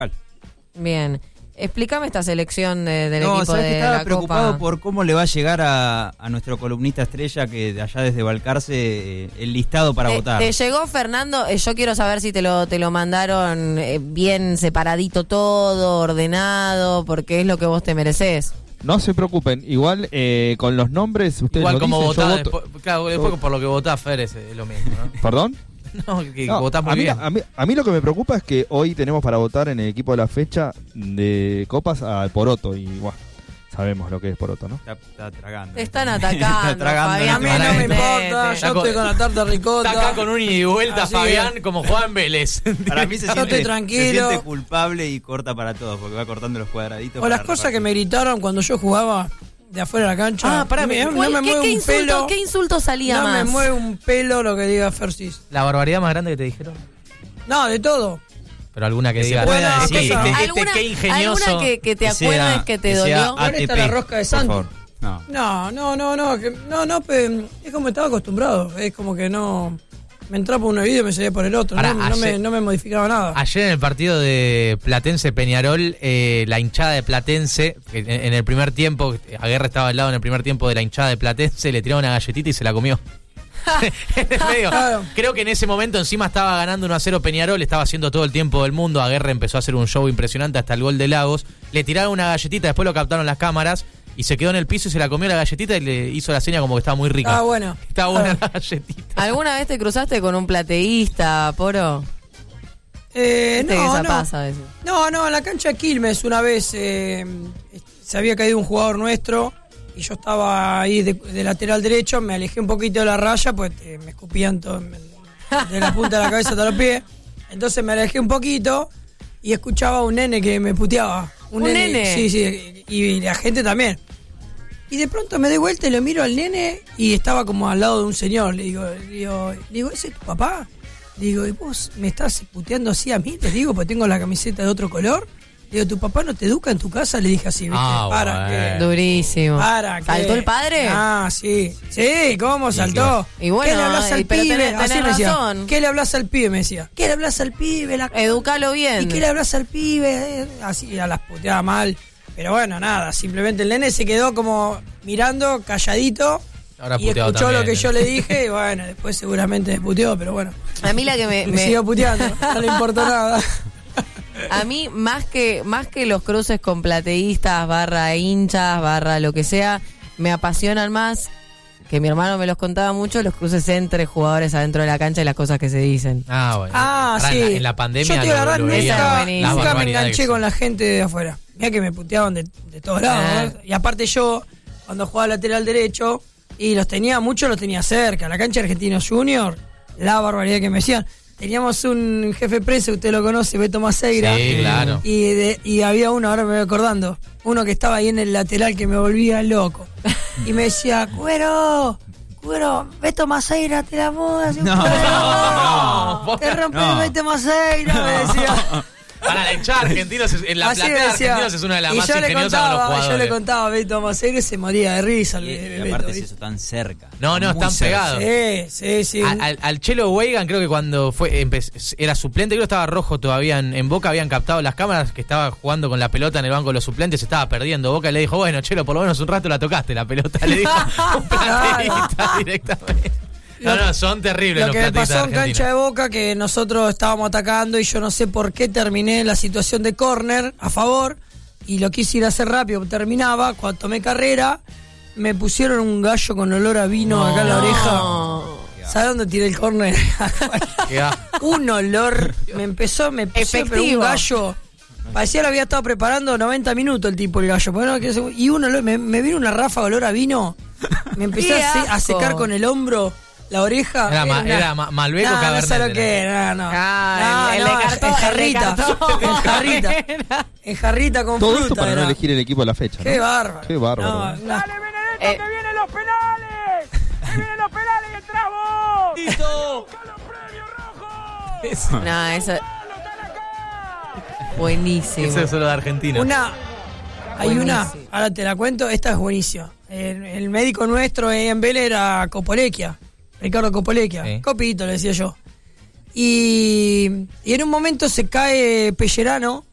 Bien. Explícame esta selección del equipo ¿sabes de que estaba la preocupado Copa? por cómo le va a llegar a nuestro columnista estrella que de allá desde Balcarce el listado para votar? ¿Te llegó, Fernando? Yo quiero saber si te lo mandaron bien separadito todo, ordenado, porque es lo que vos te merecés. No se preocupen, igual con los nombres ustedes Igual lo como dicen, votás, yo voto... después por lo que votás, Fer, es lo mismo, ¿no? ¿Perdón? No, que votás muy bien. A mí lo que me preocupa es que hoy tenemos para votar en el equipo de la fecha de Copas al Poroto y bueno, sabemos lo que es Poroto, ¿no? Está tragando. Te están atacando, Está tragando, Fabián. A mí no me importa, yo estoy con la tarta ricota. Está acá con un ida y vuelta, Así Fabián, es. como Juan Vélez. Para mí Yo estoy tranquilo. se siente culpable y corta para todos, porque va cortando los cuadraditos. O las cosas que me gritaron cuando yo jugaba de afuera de la cancha. Pará, no me ¿Qué mueve un insulto, pelo. ¿Qué insulto salía No más? me mueve un pelo lo que diga Fersis. La barbaridad más grande que te dijeron. No, de todo. Pero alguna que Que se diga. pueda decir. ¿Alguna, qué ingenioso. alguna que te acuerdes que te dolió? ¿Cuál está la rosca de Santos? No. No, es como estaba acostumbrado. Es como que no. Me entraba por un oído y me salía por el otro. Pará, No me modificaba nada. Ayer en el partido de Platense-Peñarol, la hinchada de Platense, que en el primer tiempo, Aguerre estaba al lado en el primer tiempo de la hinchada de Platense, le tiraron una galletita y se la comió. En el medio. Claro. Creo que en ese momento encima estaba ganando 1-0 Peñarol, estaba haciendo todo el tiempo del mundo. Aguerre empezó a hacer un show impresionante hasta el gol de Lagos. Le tiraron una galletita, después lo captaron las cámaras y se quedó en el piso y se la comió la galletita y le hizo la seña como que estaba muy rica. Ah, bueno. Estaba buena la galletita. ¿Alguna vez te cruzaste con un plateísta, Poro? No, pasa a veces. No, en la cancha de Quilmes una vez se había caído un jugador nuestro y yo estaba ahí de lateral derecho, me alejé un poquito de la raya, pues me escupían todo, de la punta de la cabeza hasta los pies. Entonces me alejé un poquito y escuchaba a un nene que me puteaba. ¿Un nene? Sí, y la gente también. Y de pronto me doy vuelta y lo miro al nene y estaba como al lado de un señor. Le digo, ¿ese es tu papá? Le digo, ¿y vos me estás puteando así a mí? Le digo, pues tengo la camiseta de otro color. Le digo, ¿tu papá no te educa en tu casa? Le dije así, ¿viste? Durísimo. ¿Saltó el padre? Ah, sí. Sí, ¿cómo saltó? Y bueno, ¿qué le hablas al pero pibe? tenés Así me decía. razón. ¿Qué le hablas al pibe? Me decía. ¿Qué le hablas al pibe? Educalo bien. ¿Y qué le hablas al pibe? Así, a las puteaba mal. Pero bueno, nada, simplemente el nene se quedó como mirando, calladito. Ahora y escuchó también, lo que yo le dije y bueno, después seguramente me puteó, pero bueno. A mí la que me siguió puteando, no le importó nada. A mí, más que los cruces con plateístas, barra hinchas, barra lo que sea, me apasionan más, que mi hermano me los contaba mucho, los cruces entre jugadores adentro de la cancha y las cosas que se dicen. Ah, bueno. Ah, sí. En la pandemia yo te la verdad veía nunca me enganché con la gente de afuera. Mirá que me puteaban de todos lados. Y aparte yo, cuando jugaba lateral derecho, y muchos los tenía cerca. La cancha de Argentinos Junior, la barbaridad que me decían. Teníamos un jefe de prensa, usted lo conoce, Beto Maceira. Sí, claro. Y había uno, ahora me voy acordando, uno que estaba ahí en el lateral que me volvía loco. Y me decía, Cuero, Beto Maceira, te la mudas. No. Te rompe el Beto Maceira, me decía. Para la hinchada Argentinos, en la platea de Argentinos es una de las más ingeniosas con los jugadores. Yo le contaba a Beto Maceira y se moría de risa. Y aparte es eso, tan cerca. No, están pegados. Sí. Al Chelo Weigan, creo que cuando era suplente, creo que estaba Rojo todavía en Boca, habían captado las cámaras que estaba jugando con la pelota en el banco de los suplentes, estaba perdiendo Boca y le dijo, bueno, Chelo, por lo menos un rato la tocaste la pelota, le dijo un plateísta directamente. No, son terribles los plateístas. Lo que me pasó en cancha de Boca, que nosotros estábamos atacando y yo no sé por qué terminé la situación de córner a favor y lo quise ir a hacer rápido, terminaba, cuando tomé carrera, me pusieron un gallo con olor a vino acá en la oreja. ¿Sabes dónde tiré el córner? Un olor, me empezó pero un gallo. Parecía que lo había estado preparando 90 minutos el tipo, el gallo. Y un olor, me vino una ráfaga de olor a vino, me empecé a secar con el hombro. La oreja era Malbec o Cabernet. No sé lo que era, no. En jarrita con todo fruta. Esto para no elegir el equipo de la fecha, ¿no? Qué bárbaro. Qué bárbaro. Dale, Benedetto, que vienen los penales. Que vienen los penales y entras vos. ¡Listo! ¡Con los premios rojos! No, eso... Buenísimo. Eso es solo de Argentina. Hay una, ahora te la cuento, esta es buenísima. El médico nuestro en Vélez era Copolequia. Ricardo Copolequia, sí. Copito le decía yo. Y en un momento se cae Pellerano